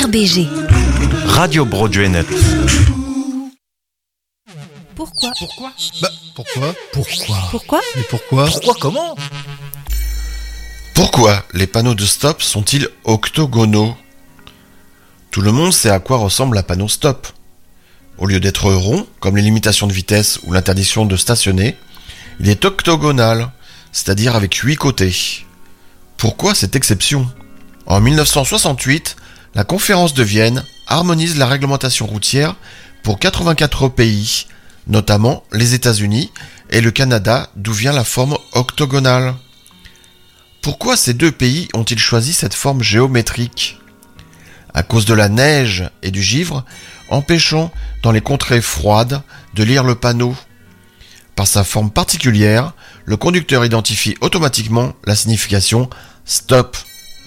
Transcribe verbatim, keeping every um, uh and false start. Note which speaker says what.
Speaker 1: R B G.
Speaker 2: Radio Broadway.net.
Speaker 1: Pourquoi
Speaker 3: Pourquoi Bah, pourquoi
Speaker 4: Pourquoi
Speaker 1: Pourquoi
Speaker 3: Mais pourquoi
Speaker 4: Pourquoi comment
Speaker 5: Pourquoi les panneaux de stop sont-ils octogonaux ? Tout le monde sait à quoi ressemble un panneau stop. Au lieu d'être rond, comme les limitations de vitesse ou l'interdiction de stationner, il est octogonal, c'est-à-dire avec huit côtés. Pourquoi cette exception ? En dix-neuf cent soixante-huit, la conférence de Vienne harmonise la réglementation routière pour quatre-vingt-quatre pays, notamment les États-Unis et le Canada, d'où vient la forme octogonale. Pourquoi ces deux pays ont-ils choisi cette forme géométrique ? À cause de la neige et du givre, empêchant dans les contrées froides de lire le panneau. Par sa forme particulière, le conducteur identifie automatiquement la signification « stop ».